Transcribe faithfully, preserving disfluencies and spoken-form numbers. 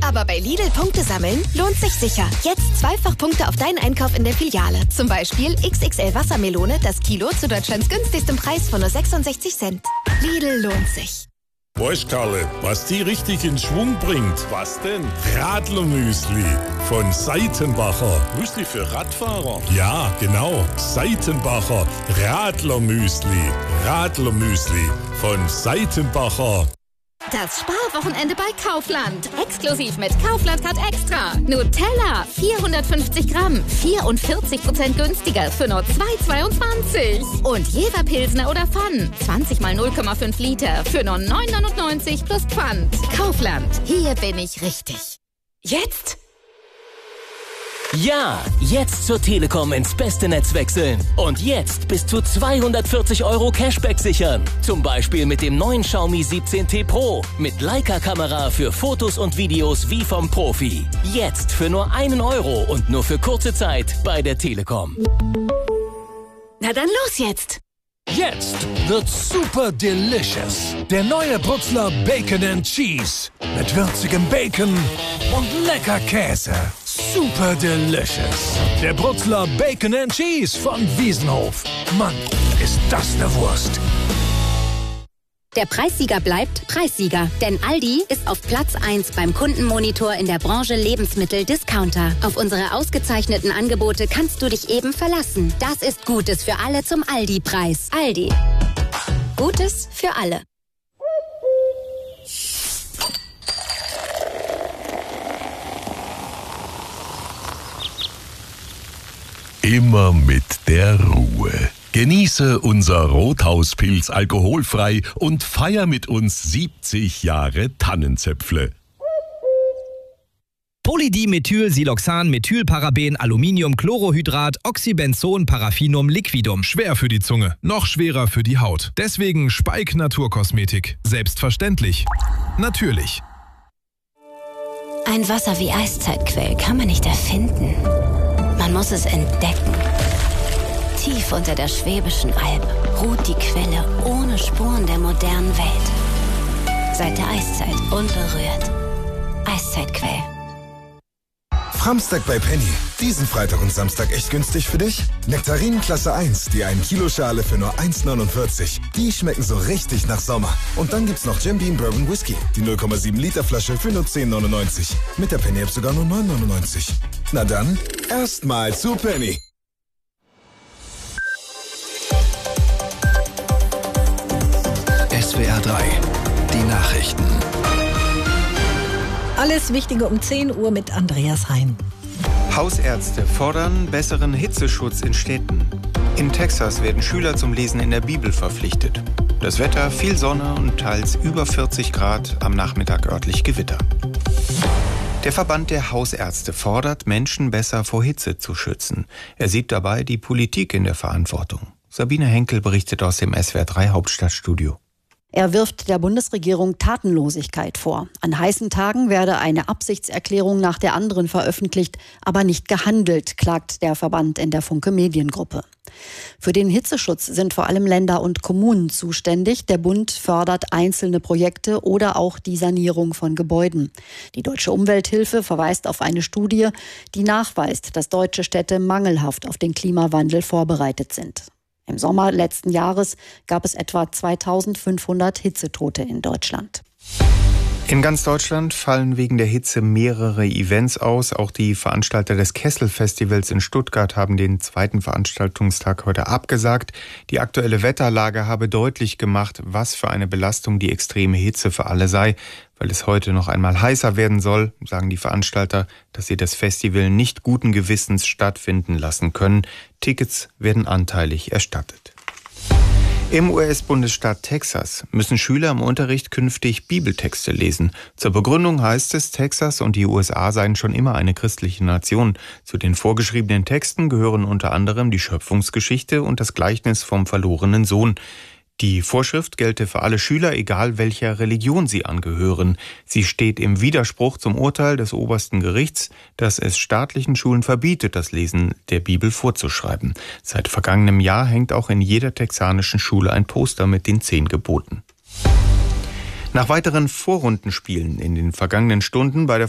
Aber bei Lidl Punkte sammeln lohnt sich sicher. Jetzt zweifach Punkte auf deinen Einkauf in der Filiale. Zum Beispiel X X L Wassermelone, das Kilo zu Deutschlands günstigstem Preis von nur sechsundsechzig Cent. Lidl lohnt sich. Weißt Karle, was die richtig in Schwung bringt? Was denn? Radlermüsli von Seitenbacher. Müsli für Radfahrer? Ja, genau. Seitenbacher Radlermüsli. Radlermüsli von Seitenbacher. Das Sparwochenende bei Kaufland. Exklusiv mit Kaufland Card Extra. Nutella, vierhundertfünfzig Gramm, vierundvierzig Prozent günstiger für nur zwei Euro zweiundzwanzig. Und Jever Pilsner oder Pfann, zwanzig mal null Komma fünf Liter für nur neun Euro neunundneunzig plus Pfand. Kaufland, hier bin ich richtig. Jetzt? Ja, jetzt zur Telekom ins beste Netz wechseln. Und jetzt bis zu zweihundertvierzig Euro Cashback sichern. Zum Beispiel mit dem neuen Xiaomi siebzehn T Pro. Mit Leica-Kamera für Fotos und Videos wie vom Profi. Jetzt für nur einen Euro und nur für kurze Zeit bei der Telekom. Na dann los jetzt! Jetzt wird super delicious. Der neue Brutzler Bacon and Cheese. Mit würzigem Bacon und lecker Käse. Super delicious. Der Brutzler Bacon and Cheese von Wiesenhof. Mann, ist das eine Wurst. Der Preissieger bleibt Preissieger, denn Aldi ist auf Platz eins beim Kundenmonitor in der Branche Lebensmittel-Discounter. Auf unsere ausgezeichneten Angebote kannst du dich eben verlassen. Das ist Gutes für alle zum Aldi-Preis. Aldi. Gutes für alle. Immer mit der Ruhe. Genieße unser Rothauspilz alkoholfrei und feier mit uns siebzig Jahre Tannenzäpfle. Polydimethylsiloxan, Methylparaben, Aluminium, Chlorohydrat, Oxybenzon, Paraffinum, Liquidum. Schwer für die Zunge, noch schwerer für die Haut. Deswegen Speik Naturkosmetik. Selbstverständlich. Natürlich. Ein Wasser wie Eiszeitquell kann man nicht erfinden. Man muss es entdecken. Tief unter der Schwäbischen Alb ruht die Quelle ohne Spuren der modernen Welt. Seit der Eiszeit unberührt. Eiszeitquell. Framstag bei Penny. Diesen Freitag und Samstag echt günstig für dich? Nektarinen Klasse eins, die ein Kilo Schale für nur eins neunundvierzig. Die schmecken so richtig nach Sommer. Und dann gibt's noch Jim Beam Bourbon Whisky. Die null Komma sieben Liter Flasche für nur zehn neunundneunzig. Mit der Penny App sogar nur neun neunundneunzig. Na dann, erstmal zu Penny. S W R drei, die Nachrichten. Alles Wichtige um zehn Uhr mit Andreas Hein. Hausärzte fordern besseren Hitzeschutz in Städten. In Texas werden Schüler zum Lesen in der Bibel verpflichtet. Das Wetter, viel Sonne und teils über vierzig Grad, am Nachmittag örtlich Gewitter. Der Verband der Hausärzte fordert, Menschen besser vor Hitze zu schützen. Er sieht dabei die Politik in der Verantwortung. Sabine Henkel berichtet aus dem S W R drei Hauptstadtstudio. Er wirft der Bundesregierung Tatenlosigkeit vor. An heißen Tagen werde eine Absichtserklärung nach der anderen veröffentlicht, aber nicht gehandelt, klagt der Verband in der Funke Mediengruppe. Für den Hitzeschutz sind vor allem Länder und Kommunen zuständig. Der Bund fördert einzelne Projekte oder auch die Sanierung von Gebäuden. Die Deutsche Umwelthilfe verweist auf eine Studie, die nachweist, dass deutsche Städte mangelhaft auf den Klimawandel vorbereitet sind. Im Sommer letzten Jahres gab es etwa zweitausendfünfhundert Hitzetote in Deutschland. In ganz Deutschland fallen wegen der Hitze mehrere Events aus. Auch die Veranstalter des Kessel-Festivals in Stuttgart haben den zweiten Veranstaltungstag heute abgesagt. Die aktuelle Wetterlage habe deutlich gemacht, was für eine Belastung die extreme Hitze für alle sei. Weil es heute noch einmal heißer werden soll, sagen die Veranstalter, dass sie das Festival nicht guten Gewissens stattfinden lassen können. Tickets werden anteilig erstattet. Im U S-Bundesstaat Texas müssen Schüler im Unterricht künftig Bibeltexte lesen. Zur Begründung heißt es, Texas und die U S A seien schon immer eine christliche Nation. Zu den vorgeschriebenen Texten gehören unter anderem die Schöpfungsgeschichte und das Gleichnis vom verlorenen Sohn. Die Vorschrift gelte für alle Schüler, egal welcher Religion sie angehören. Sie steht im Widerspruch zum Urteil des obersten Gerichts, das es staatlichen Schulen verbietet, das Lesen der Bibel vorzuschreiben. Seit vergangenem Jahr hängt auch in jeder texanischen Schule ein Poster mit den zehn Geboten. Nach weiteren Vorrundenspielen in den vergangenen Stunden bei der